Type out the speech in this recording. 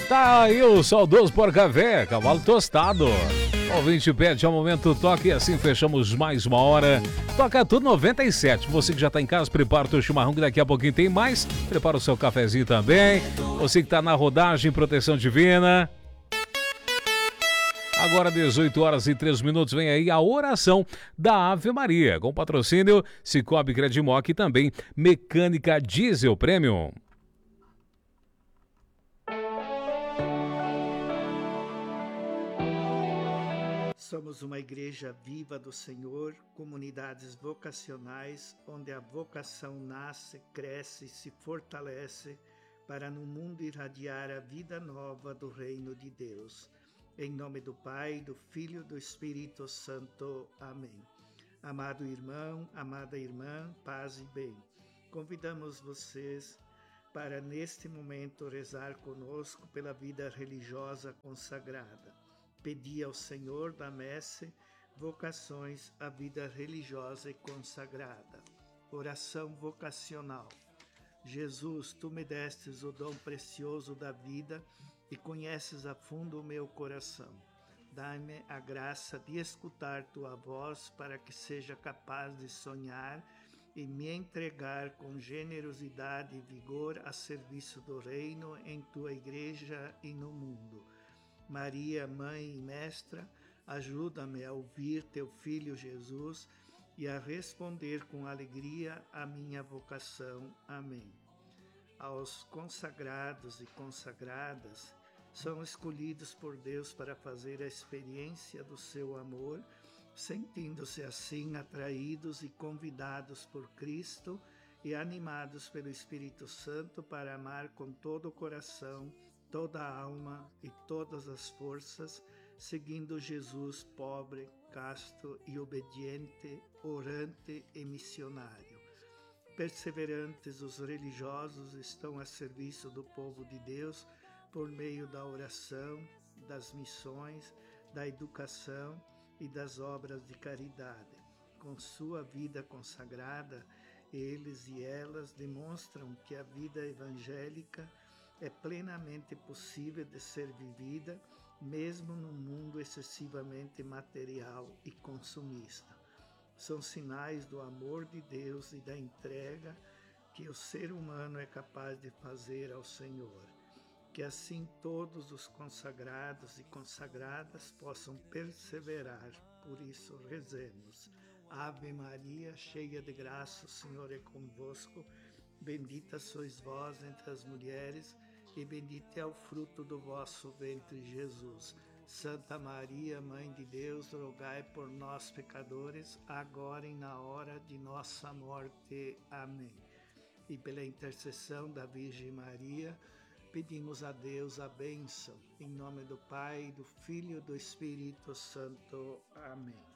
Tá aí o saudoso Porca-Véia, cavalo tostado. O ouvinte pede ao momento toque e assim fechamos mais uma hora. Toca tudo 97. Você que já tá em casa, prepara o teu chimarrão que daqui a pouquinho tem mais. Prepara o seu cafezinho também. Você que tá na rodagem, proteção divina. Agora 18 horas e 3 minutos, vem aí a oração da Ave Maria, com patrocínio Cicobi Credimoc e também Mecânica Diesel Premium. Somos uma igreja viva do Senhor, comunidades vocacionais, onde a vocação nasce, cresce e se fortalece para no mundo irradiar a vida nova do reino de Deus. Em nome do Pai, do Filho e do Espírito Santo. Amém. Amado irmão, amada irmã, paz e bem. Convidamos vocês para neste momento rezar conosco pela vida religiosa consagrada. Pedi ao Senhor da Messe vocações à vida religiosa e consagrada. Oração vocacional. Jesus, Tu me destes o dom precioso da vida e conheces a fundo o meu coração. Dai-me a graça de escutar Tua voz para que seja capaz de sonhar e me entregar com generosidade e vigor a serviço do reino em Tua igreja e no mundo. Maria, Mãe e Mestra, ajuda-me a ouvir Teu Filho Jesus e a responder com alegria à minha vocação. Amém. Aos consagrados e consagradas, são escolhidos por Deus para fazer a experiência do seu amor, sentindo-se assim atraídos e convidados por Cristo e animados pelo Espírito Santo para amar com todo o coração, toda a alma e todas as forças, seguindo Jesus pobre, casto e obediente, orante e missionário. Perseverantes, os religiosos estão a serviço do povo de Deus por meio da oração, das missões, da educação e das obras de caridade. Com sua vida consagrada, eles e elas demonstram que a vida evangélica é plenamente possível de ser vivida, mesmo num mundo excessivamente material e consumista. São sinais do amor de Deus e da entrega que o ser humano é capaz de fazer ao Senhor. Que assim todos os consagrados e consagradas possam perseverar. Por isso rezemos. Ave Maria, cheia de graça, o Senhor é convosco. Bendita sois vós entre as mulheres, e bendito é o fruto do vosso ventre, Jesus. Santa Maria, Mãe de Deus, rogai por nós, pecadores, agora e na hora de nossa morte. Amém. E pela intercessão da Virgem Maria, pedimos a Deus a bênção. Em nome do Pai, do Filho e do Espírito Santo. Amém.